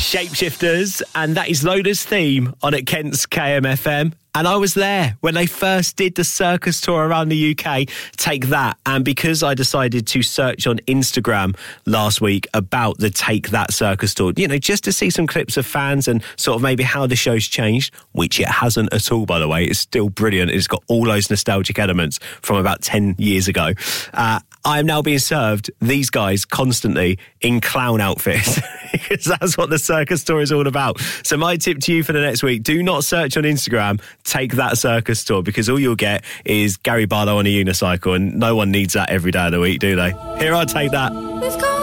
Shapeshifters, and that is Loda's theme on at Kent's KMFM. And I was there when they first did the circus tour around the UK. Take That. And because I decided to search on Instagram last week about the Take That circus tour, you know, just to see some clips of fans and sort of maybe how the show's changed, which it hasn't at all, by the way. It's still brilliant. It's got all those nostalgic elements from about 10 years ago. I am now being served these guys constantly in clown outfits because that's what the circus tour is all about. So my tip to you for the next week, do not search on Instagram, Take That circus tour, because all you'll get is Gary Barlow on a unicycle, and no one needs that every day of the week, do they? Here, I'll Take That.